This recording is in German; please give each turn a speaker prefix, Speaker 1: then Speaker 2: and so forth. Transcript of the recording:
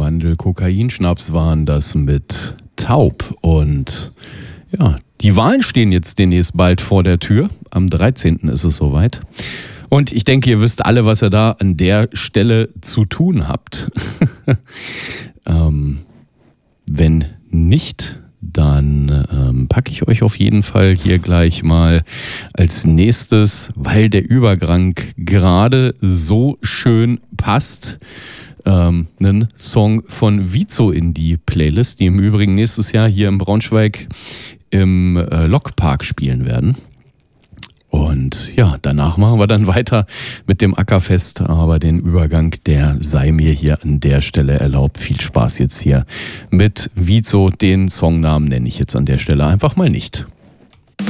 Speaker 1: Klimawandel, Kokainschnaps waren das mit Taub. Und ja, die Wahlen stehen jetzt demnächst bald vor der Tür. Am 13. ist es soweit. Und ich denke, ihr wisst alle, was ihr da an der Stelle zu tun habt. Wenn nicht, dann packe ich euch auf jeden Fall hier gleich mal als nächstes, weil der Übergang gerade so schön passt, einen Song von Vizo in die Playlist, die im Übrigen nächstes Jahr hier in Braunschweig im Lokpark spielen werden. Und ja, danach machen wir dann weiter mit dem Ackerfest, aber den Übergang, der sei mir hier an der Stelle erlaubt. Viel Spaß jetzt hier mit Vizo, den Songnamen nenne ich jetzt an der Stelle einfach mal nicht.